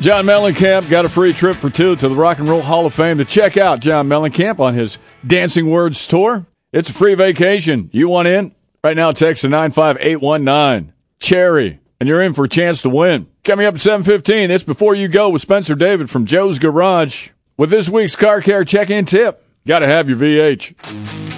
John Mellencamp got a free trip for two to the Rock and Roll Hall of Fame to check out John Mellencamp on his Dancing Words tour. It's a free vacation. You want in? Right now, text to 95819. Cherry. And you're in for a chance to win. Coming up at 7:15, it's Before You Go with Spencer David from Joe's Garage. With this week's car care check-in tip, got to have your VH.